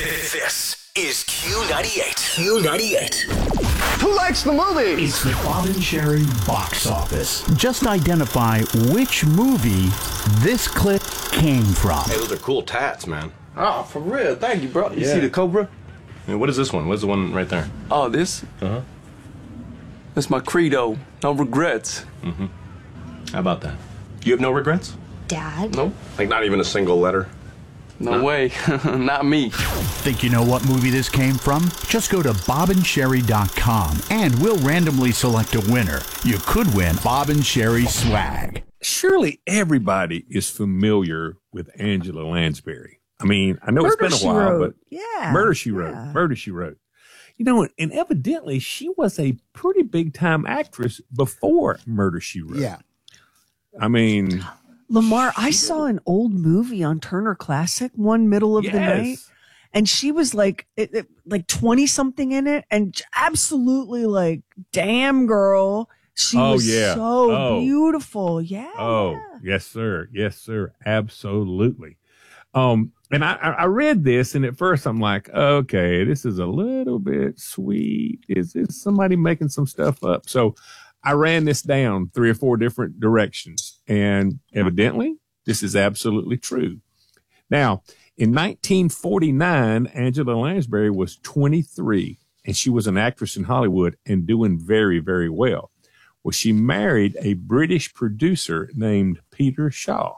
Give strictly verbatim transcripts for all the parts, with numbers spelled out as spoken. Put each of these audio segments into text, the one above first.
This is Q ninety-eight. Q ninety-eight. Who likes the movie? It's the Bob and Sherry box office. Just identify which movie this clip came from. Hey, those are cool tats, man. Oh, for real. Thank you, bro. You Yeah. see the Cobra? Hey, what is this one? What's the one right there? Oh, this? Uh-huh. That's my credo. No regrets. Mm-hmm. How about that? You have no regrets? Dad? Nope. Like not even a single letter? No Huh? way. Not me. Think you know what movie this came from? Just go to bob and sherry dot com and we'll randomly select a winner. You could win Bob and Sherry swag. Surely everybody is familiar with Angela Lansbury. I mean, I know Murder, it's been She a while, Wrote. but Yeah. Murder, She Wrote. Yeah. Murder, She Wrote. You know, and evidently she was a pretty big time actress before Murder, She Wrote. Yeah. I mean, Lamar, I saw an old movie on Turner Classic one middle of yes. the night, and she was like, it, it, like twenty something in it, and absolutely like, damn girl, she Oh, was yeah. so Oh. beautiful. Yeah. Oh, yes, sir. Yes, sir. Absolutely. Um, and I, I I read this, and at first I'm like, okay, this is a little bit sweet. Is is somebody making some stuff up? So I ran this down three or four different directions, and evidently this is absolutely true. Now, in nineteen forty-nine, Angela Lansbury was twenty-three, and she was an actress in Hollywood and doing very, very well. Well, she married a British producer named Peter Shaw.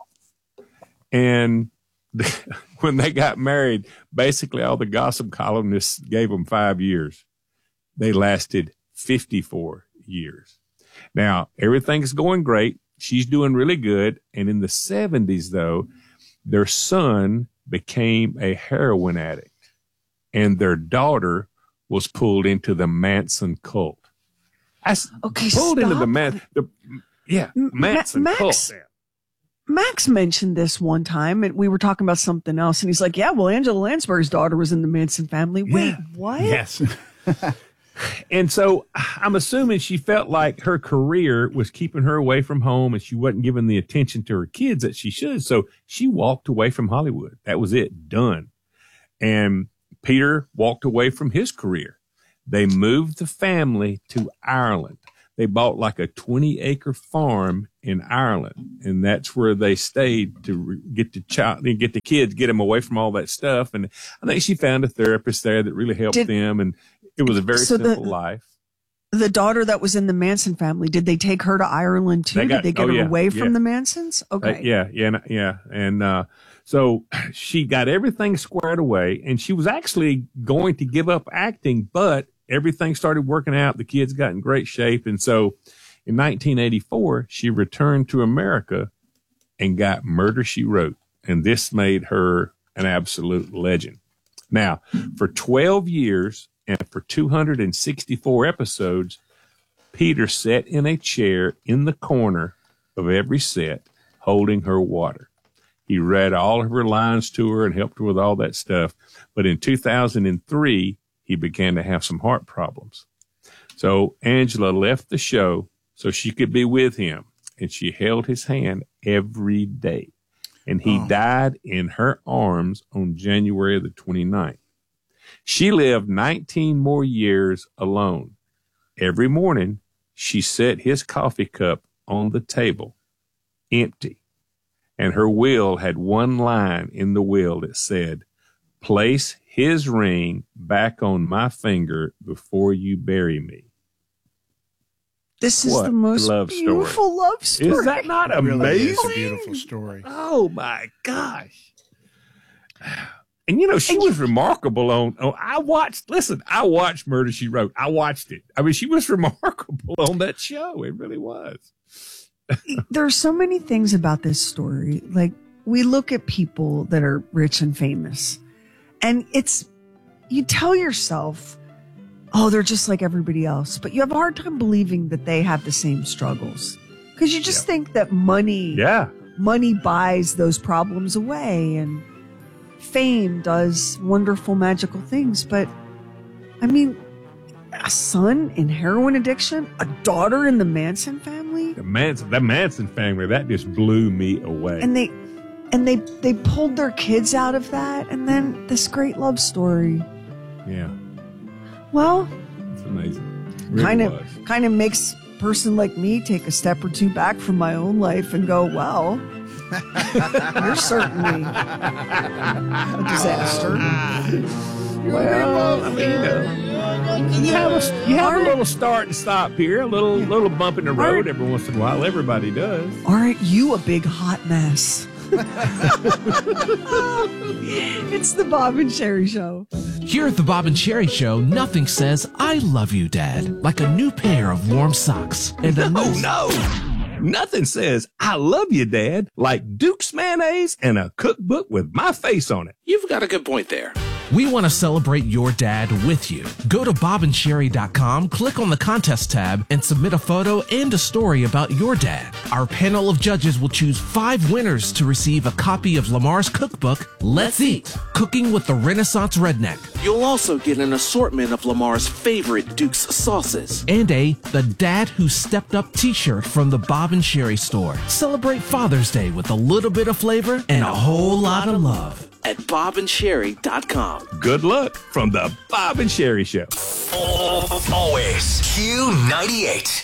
And when they got married, basically all the gossip columnists gave them five years. They lasted fifty-four years. Now, everything's going great. She's doing really good. And in the seventies, though, their son became a heroin addict, and their daughter was pulled into the Manson cult. I s- Okay, pulled into the stop. man, the, yeah, M- Manson Max- cult. Max mentioned this one time, and we were talking about something else, and he's like, yeah, well, Angela Lansbury's daughter was in the Manson family. Wait, Yeah. what? Yes. And so I'm assuming she felt like her career was keeping her away from home, and she wasn't giving the attention to her kids that she should. So she walked away from Hollywood. That was it. Done. And Peter walked away from his career. They moved the family to Ireland. They bought like a twenty acre farm in Ireland, and that's where they stayed to re- get the child, get the kids, get them away from all that stuff. And I think she found a therapist there that really helped Did- them, and it was a very So the- simple life. The daughter that was in the Manson family, did they take her to Ireland too? They got- did they get oh, her yeah, away yeah. from the Mansons? Okay. Uh, yeah, yeah, and- yeah. And uh, so she got everything squared away, and she was actually going to give up acting, but everything started working out. The kids got in great shape. And so in nineteen eighty-four, she returned to America and got Murder, She Wrote. And this made her an absolute legend. Now, for twelve years and for two hundred sixty-four episodes, Peter sat in a chair in the corner of every set holding her water. He read all of her lines to her and helped her with all that stuff. But in two thousand three, he began to have some heart problems. So Angela left the show so she could be with him, and she held his hand every day. And he Oh. died in her arms on January the twenty-ninth. She lived nineteen more years alone. Every morning, she set his coffee cup on the table, empty. And her will had one line in the will that said, "Place his ring back on my finger before you bury me." This is What the most love story. beautiful love story. Is that not It really amazing? is a beautiful story. Oh my gosh. And you know, she was remarkable on, oh, I watched, listen, I watched Murder, She Wrote. I watched it. I mean, she was remarkable on that show. It really was. There are so many things about this story. Like, we look at people that are rich and famous, and it's, you tell yourself, oh, they're just like everybody else, but you have a hard time believing that they have the same struggles. Because you just Yeah. think that money, Yeah. money buys those problems away, and fame does wonderful, magical things. But I mean, a son in heroin addiction, a daughter in the Manson family, The Manson, the Manson family, that just blew me away. and they and they they pulled their kids out of that, and then this great love story. Yeah. Well, it's amazing. It really kind of was. kind of makes a person like me take a step or two back from my own life and go, well, you're certainly a disaster. Well, I mean, uh, you have a, you have a little start and stop here, a little little bump in the road every once in a while. Everybody does. Aren't you a big hot mess? It's the Bob and Sherry Show. Here at the Bob and Sherry Show, nothing says I love you, Dad, like a new pair of warm socks. And a No, new- no. Nothing says I love you, Dad, like Duke's mayonnaise and a cookbook with my face on it. You've got a good point there. We want to celebrate your dad with you. Go to bob and sherry dot com, click on the contest tab, and submit a photo and a story about your dad. Our panel of judges will choose five winners to receive a copy of Lamar's cookbook, Let's Eat, Cooking with the Renaissance Redneck, You'll also get an assortment of Lamar's favorite Duke's sauces. and a The Dad Who Stepped Up t-shirt from the Bob and Sherry store. Celebrate Father's Day with a little bit of flavor and a whole lot of love. At bob and sherry dot com. Good luck from the Bob and Sherry Show. Always Q ninety-eight.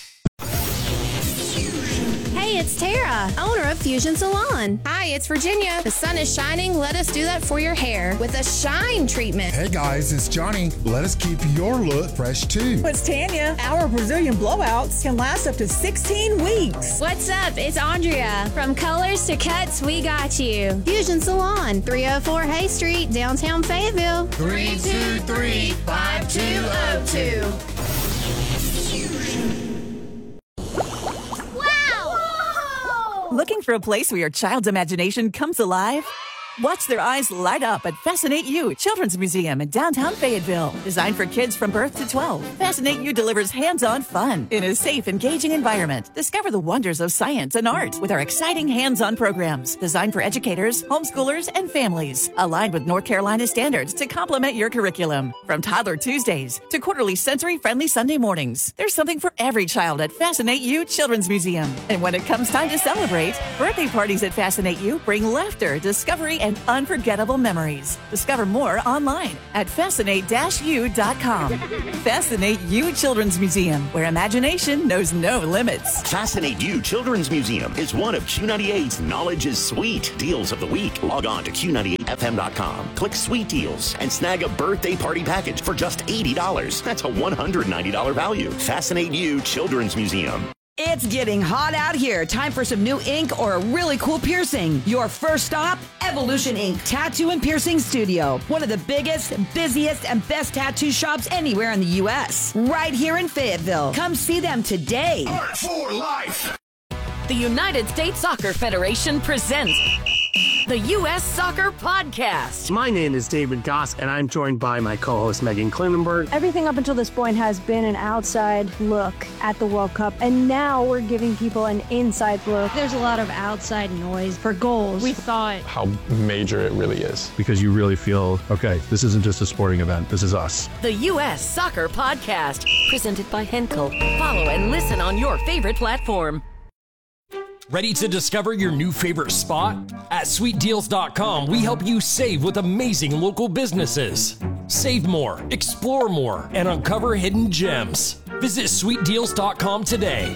Hey, it's Tara, owner of Fusion Salon. Hi, it's Virginia. The sun is shining. Let us do that for your hair with a shine treatment. Hey guys, it's Johnny. Let us keep your look fresh too. It's Tanya. Our Brazilian blowouts can last up to sixteen weeks. What's up? It's Andrea. From colors to cuts, we got you. Fusion Salon, three oh four Hay Street, downtown Fayetteville. three two three, five two oh two. Looking for a place where your child's imagination comes alive? Watch their eyes light up at Fascinate You Children's Museum in downtown Fayetteville. Designed for kids from birth to twelve, Fascinate You delivers hands-on fun in a safe, engaging environment. Discover the wonders of science and art with our exciting hands-on programs designed for educators, homeschoolers, and families. Aligned with North Carolina standards to complement your curriculum. From Toddler Tuesdays to quarterly sensory-friendly Sunday mornings, there's something for every child at Fascinate You Children's Museum. And when it comes time to celebrate, birthday parties at Fascinate You bring laughter, discovery, and unforgettable memories. Discover more online at fascinate dash u dot com. Fascinate You Children's Museum, where imagination knows no limits. Fascinate You Children's Museum is one of Q ninety-eight's Knowledge is Sweet deals of the week. Log on to Q ninety-eight F M dot com, click Sweet Deals, and snag a birthday party package for just eighty dollars. That's a one hundred ninety dollars value. Fascinate You Children's Museum. It's getting hot out here. Time for some new ink or a really cool piercing. Your first stop, Evolution Ink Tattoo and Piercing Studio. One of the biggest, busiest, and best tattoo shops anywhere in the U S. Right here in Fayetteville. Come see them today. Art for life. The United States Soccer Federation presents the U S Soccer Podcast. My name is David Goss, and I'm joined by my co-host Megan Klinenberg. Everything up until this point has been an outside look at the World Cup, and now we're giving people an inside look. There's a lot of outside noise for goals. We thought how major it really is. Because you really feel, okay, this isn't just a sporting event, this is us. The U S Soccer Podcast, presented by Henkel. Follow and listen on your favorite platform. Ready to discover your new favorite spot? At sweet deals dot com, we help you save with amazing local businesses. Save more, explore more, and uncover hidden gems. Visit sweet deals dot com today.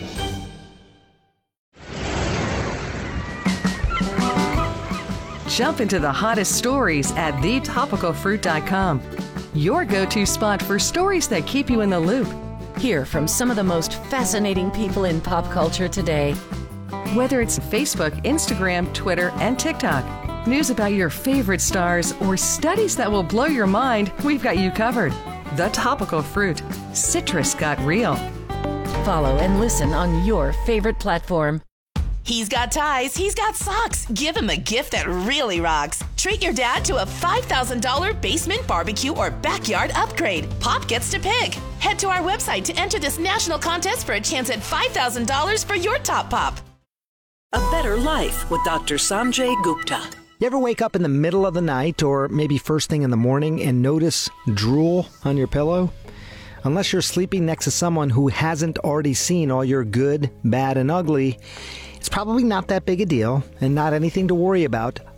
Jump into the hottest stories at the topical fruit dot com. Your go-to spot for stories that keep you in the loop. Hear from some of the most fascinating people in pop culture today. Whether it's Facebook, Instagram, Twitter, and TikTok, news about your favorite stars, or studies that will blow your mind, we've got you covered. The Topical Fruit. Citrus got real. Follow and listen on your favorite platform. He's got ties, he's got socks. Give him a gift that really rocks. Treat your dad to a five thousand dollars basement barbecue or backyard upgrade. Pop gets to pick. Head to our website to enter this national contest for a chance at five thousand dollars for your top pop. A Better Life with Doctor Sanjay Gupta. You ever wake up in the middle of the night or maybe first thing in the morning and notice drool on your pillow? Unless you're sleeping next to someone who hasn't already seen all your good, bad, and ugly, it's probably not that big a deal and not anything to worry about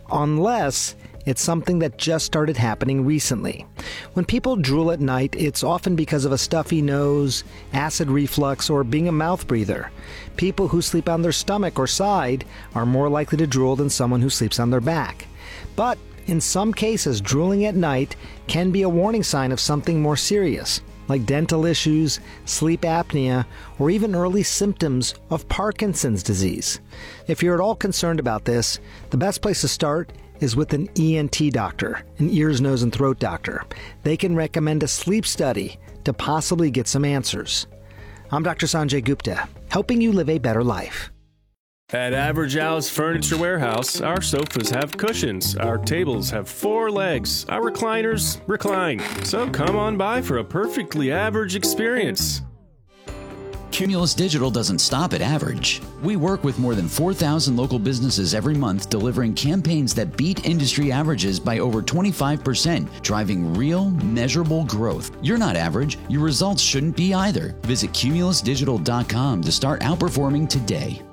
unless it's something that just started happening recently. When people drool at night, it's often because of a stuffy nose, acid reflux, or being a mouth breather. People who sleep on their stomach or side are more likely to drool than someone who sleeps on their back. But in some cases, drooling at night can be a warning sign of something more serious, like dental issues, sleep apnea, or even early symptoms of Parkinson's disease. If you're at all concerned about this, the best place to start is with an E N T doctor, an ears, nose, and throat doctor. They can recommend a sleep study to possibly get some answers. I'm Doctor Sanjay Gupta, helping you live a better life. At Average Al's Furniture Warehouse, our sofas have cushions, our tables have four legs, our recliners recline. So come on by for a perfectly average experience. Cumulus Digital doesn't stop at average. We work with more than four thousand local businesses every month, delivering campaigns that beat industry averages by over twenty-five percent, driving real, measurable growth. You're not average. Your results shouldn't be either. Visit cumulus digital dot com to start outperforming today.